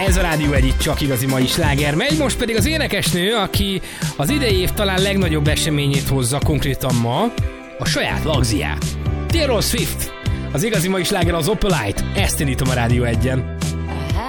Ez a Rádió Egy, csak igazi mai sláger megy, most pedig az énekesnő, aki az idei év talán legnagyobb eseményét hozza konkrétan ma, a saját lagziát. Taylor Swift, az igazi mai sláger az Opalite, ezt indítom a Rádió Egyen.